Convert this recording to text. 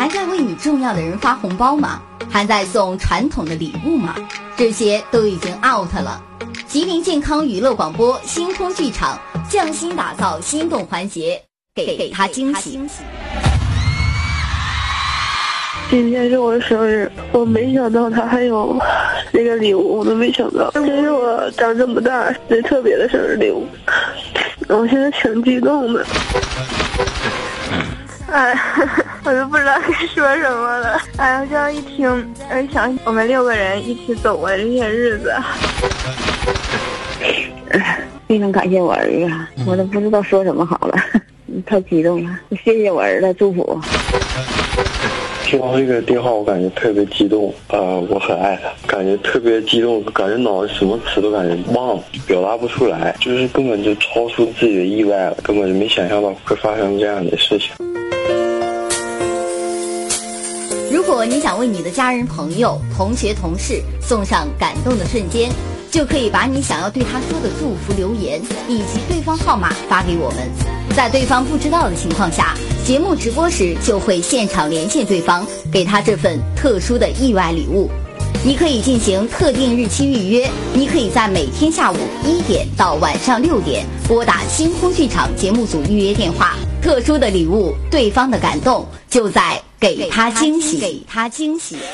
还在为你重要的人发红包吗？还在送传统的礼物吗？这些都已经 out 了。吉林健康娱乐广播星空剧场匠心打造心动环节，给他惊喜。 今天是我生日，我没想到他还有这个礼物，我都没想到，这是我长这么大最特别的生日礼物，我现在挺激动的。我都不知道该说什么了。我这样一听，我想我们6个人一起走过这些日子。 非常感谢我儿子，我都不知道说什么好了，太激动了。谢谢我儿子，祝福。 听到这个电话，我感觉特别激动，我很爱他，感觉特别激动，感觉脑子什么词都感觉忘了，表达不出来，就是根本就超出自己的意外了，根本就没想象到会发生这样的事情。 如果你想为你的家人、朋友、同学、同事送上感动的瞬间，就可以把你想要对他说的祝福留言以及对方号码发给我们，在对方不知道的情况下，节目直播时就会现场连线对方，给他这份特殊的意外礼物。你可以进行特定日期预约，你可以在每天下午1点到晚上6点拨打星空剧场节目组预约电话。特殊的礼物，对方的感动，就在给他惊喜。